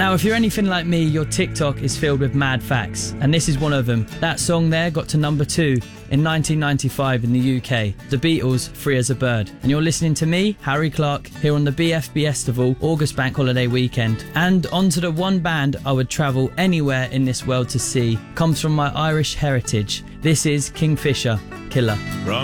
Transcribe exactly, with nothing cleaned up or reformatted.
Now, if you're anything like me, your TikTok is filled with mad facts, and this is one of them. That song there got to number two in nineteen ninety-five in the U K, The Beatles' Free as a Bird. And you're listening to me, Harry Clark, here on the B F B Festival August Bank Holiday weekend. And onto the one band I would travel anywhere in this world to see, comes from my Irish heritage. This is Kingfisher, Killer.